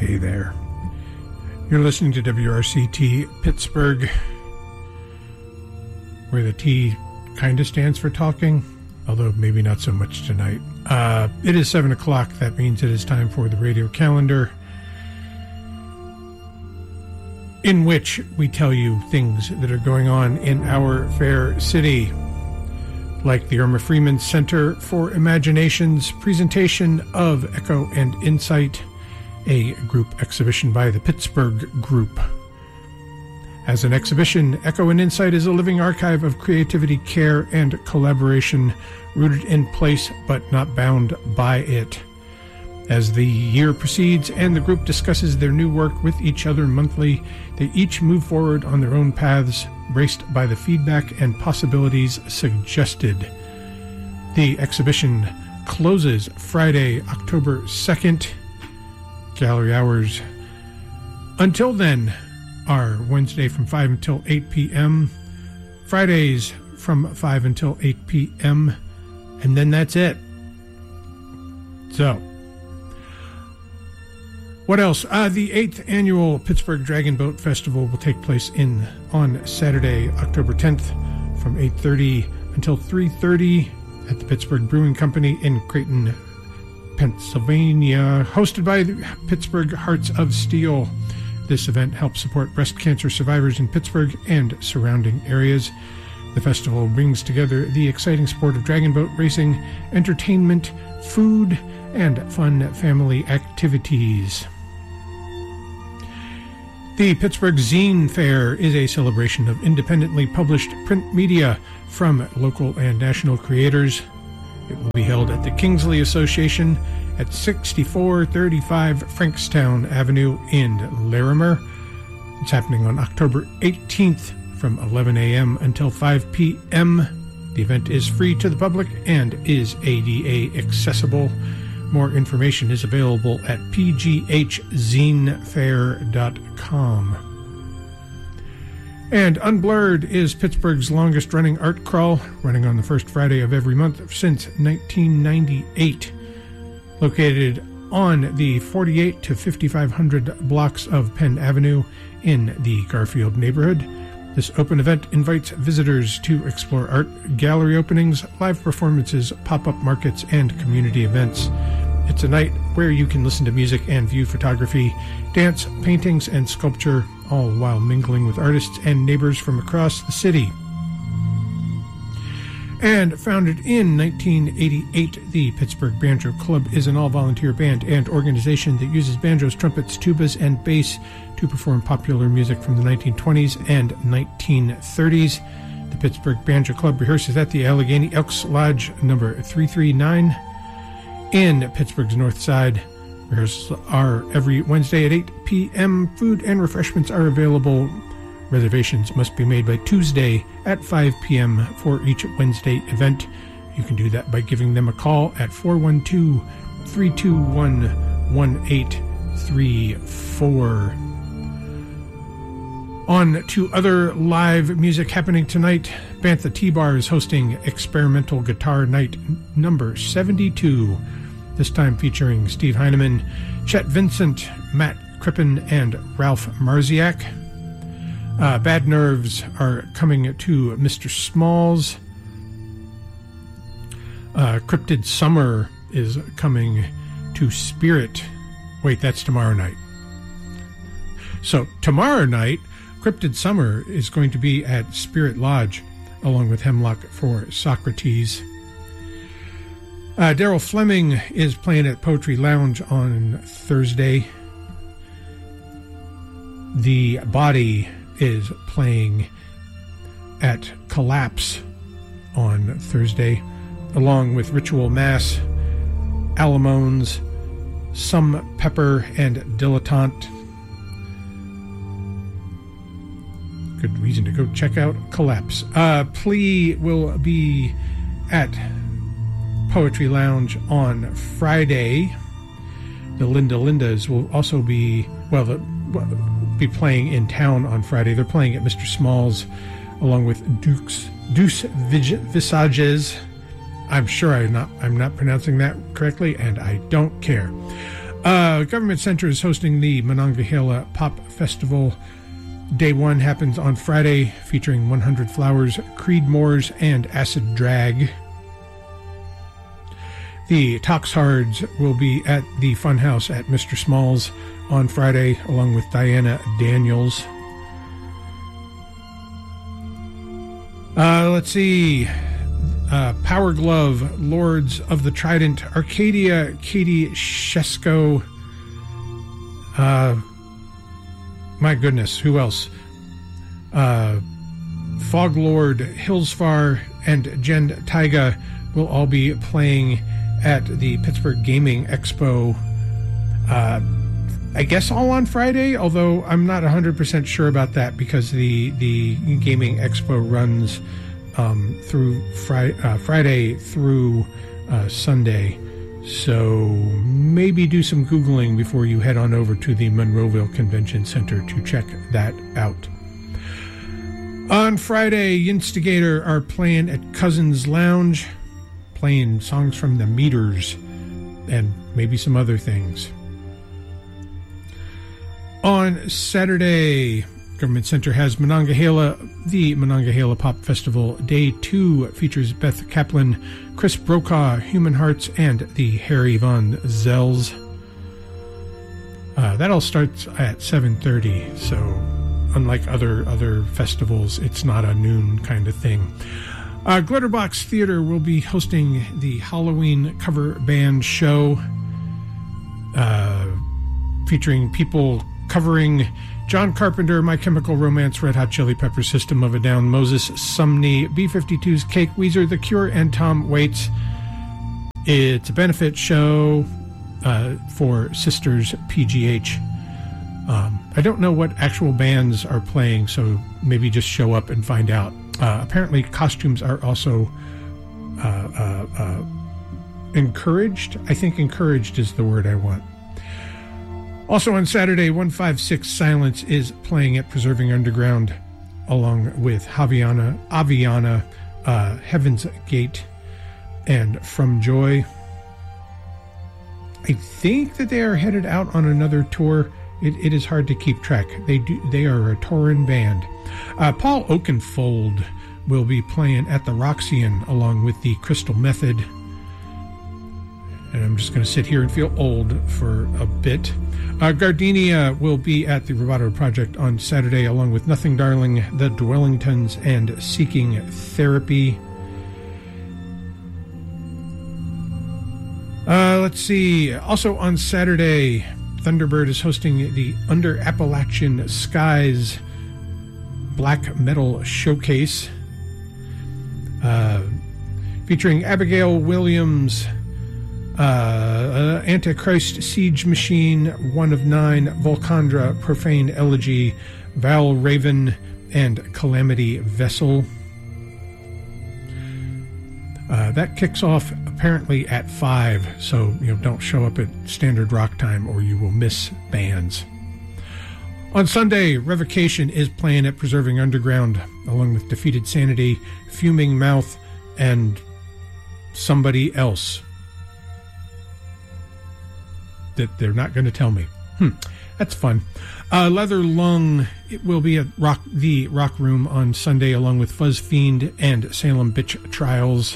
Hey there. You're listening to WRCT Pittsburgh, where the T kind of stands for talking, although maybe not so much tonight. It is 7 o'clock. That means it is time for the radio calendar, in which we tell you things that are going on in our fair city, like the Irma Freeman Center for Imagination's presentation of Echo and Insight, a group exhibition by the Pittsburgh Group. As an exhibition, Echo and Insight is a living archive of creativity, care, and collaboration, rooted in place but not bound by it. As the year proceeds and the group discusses their new work with each other monthly, they each move forward on their own paths, braced by the feedback and possibilities suggested. The exhibition closes Friday, October 2nd. Gallery hours until then are Wednesday from 5 until 8 p.m., Fridays from 5 until 8 p.m., and then that's it. So, what else? The 8th annual Pittsburgh Dragon Boat Festival will take place on Saturday, October 10th from 8:30 until 3:30 at the Pittsburgh Brewing Company in Creighton, Pennsylvania, hosted by the Pittsburgh Hearts of Steel. This event helps support breast cancer survivors in Pittsburgh and surrounding areas. The festival brings together the exciting sport of dragon boat racing, entertainment, food, and fun family activities. The Pittsburgh Zine Fair is a celebration of independently published print media from local and national creators. It will be held at the Kingsley Association at 6435 Frankstown Avenue in Larimer. It's happening on October 18th from 11 a.m. until 5 p.m. The event is free to the public and is ADA accessible. More information is available at pghzinefair.com. And Unblurred is Pittsburgh's longest-running art crawl, running on the first Friday of every month since 1998. Located on the 48 to 5500 blocks of Penn Avenue in the Garfield neighborhood, this open event invites visitors to explore art, gallery openings, live performances, pop-up markets, and community events. It's a night where you can listen to music and view photography, dance, paintings, and sculpture, all while mingling with artists and neighbors from across the city. And founded in 1988, the Pittsburgh Banjo Club is an all-volunteer band and organization that uses banjos, trumpets, tubas, and bass to perform popular music from the 1920s and 1930s. The Pittsburgh Banjo Club rehearses at the Allegheny Elks Lodge number 339 in Pittsburgh's North Side. Rehearsals are every Wednesday at 8 p.m. Food and refreshments are available. Reservations must be made by Tuesday at 5 p.m. for each Wednesday event. You can do that by giving them a call at 412-321-1834. On to other live music happening tonight. Bantha T-Bar is hosting Experimental Guitar Night number 72, this time featuring Steve Heineman, Chet Vincent, Matt Crippen, and Ralph Marziak. Bad Nerves are coming to Mr. Smalls. Cryptid Summer is coming to Spirit. Wait, that's tomorrow night. So tomorrow night, Cryptid Summer is going to be at Spirit Lodge, along with Hemlock for Socrates. Daryl Fleming is playing at Poetry Lounge on Thursday. The Body is playing at Collapse on Thursday, along with Ritual Mass, Alamones, Some Pepper, and Dilettante. Good reason to go check out Collapse. Plea will be at Poetry Lounge on Friday. The Linda Lindas will also be, playing in town on Friday. They're playing at Mr. Small's along with Deuce Visages. I'm sure I'm not pronouncing that correctly, and I don't care. Government Center is hosting the Monongahela Pop Festival. Day 1 happens on Friday, featuring 100 Flowers, Creedmoors, and Acid Drag. The Toxhards will be at the Funhouse at Mr. Small's on Friday, along with Diana Daniels. Let's see. Power Glove, Lords of the Trident, Arcadia, Katie Shesko. My goodness, who else? Foglord, Hillsfar, and Jen Taiga will all be playing at the Pittsburgh Gaming Expo. I guess all on Friday, although I'm not 100% sure about that because the Gaming Expo runs through Friday through Sunday. So maybe do some Googling before you head on over to the Monroeville Convention Center to check that out. On Friday, Instigator are playing at Cousins Lounge, playing songs from the Meters and maybe some other things. On Saturday, Government Center has Monongahela. The Monongahela Pop Festival Day 2 features Beth Kaplan, Chris Brokaw, Human Hearts, and the Harry Von Zells. That all starts at 7:30, so unlike other festivals, it's not a noon kind of thing. Glitterbox Theater will be hosting the Halloween cover band show, featuring people covering John Carpenter, My Chemical Romance, Red Hot Chili Peppers, System of a Down, Moses Sumney, B-52's Cake, Weezer, The Cure, and Tom Waits. It's a benefit show for Sisters PGH. I don't know what actual bands are playing, so maybe just show up and find out. Apparently costumes are also encouraged. I think encouraged is the word I want. Also on Saturday, 156 Silence is playing at Preserving Underground, along with Aviana, Heaven's Gate, and From Joy. I think that they are headed out on another tour. It is hard to keep track. They are a touring band. Paul Oakenfold will be playing at the Roxy-an along with the Crystal Method. And I'm just going to sit here and feel old for a bit. Gardenia will be at the Roboto Project on Saturday, along with Nothing Darling, The Dwellingtons, and Seeking Therapy. Let's see. Also on Saturday, Thunderbird is hosting the Under Appalachian Skies Black Metal Showcase, featuring Abigail Williams, Antichrist Siege Machine, One of Nine, Volcandra, Profane Elegy, Val Raven, and Calamity Vessel. That kicks off apparently at 5, so don't show up at standard rock time or you will miss bands. On Sunday, Revocation is playing at Preserving Underground, along with Defeated Sanity, Fuming Mouth, and somebody else that they're not going to tell me. That's fun. Leather Lung, it will be at the Rock Room on Sunday, along with Fuzz Fiend and Salem Bitch Trials.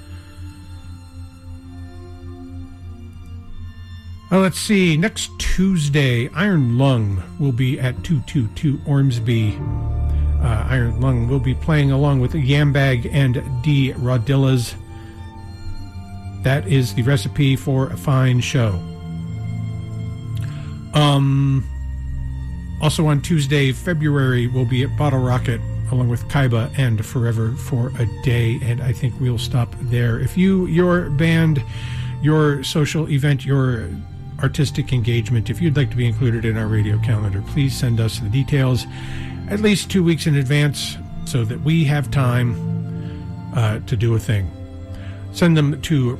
Let's see. Next Tuesday, Iron Lung will be at 222 Ormsby. Iron Lung will be playing along with Yambag and D. Rodillas. That is the recipe for a fine show. Also on Tuesday, February, will be at Bottle Rocket, along with Kaiba and Forever for a Day, and I think we'll stop there. If your band, your social event, your artistic engagement, if you'd like to be included in our radio calendar, please send us the details at least 2 weeks in advance so that we have time to do a thing. Send them to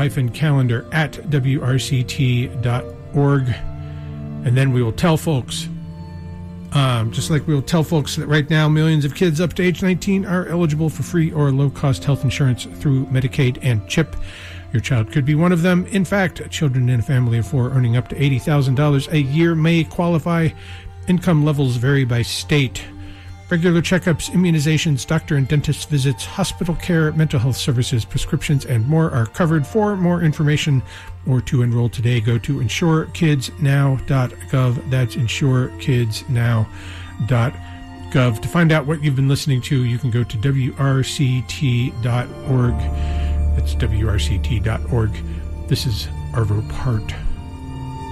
radio-calendar@wrct.org, and then we will tell folks, just like we will tell folks that right now millions of kids up to age 19 are eligible for free or low-cost health insurance through Medicaid and CHIP. Your child could be one of them. In fact, children in a family of 4 earning up to $80,000 a year may qualify. Income levels vary by state. Regular checkups, immunizations, doctor and dentist visits, hospital care, mental health services, prescriptions, and more are covered. For more information or to enroll today, go to insurekidsnow.gov. That's insurekidsnow.gov. To find out what you've been listening to, you can go to wrct.org. That's wrct.org. This is Arvo Part.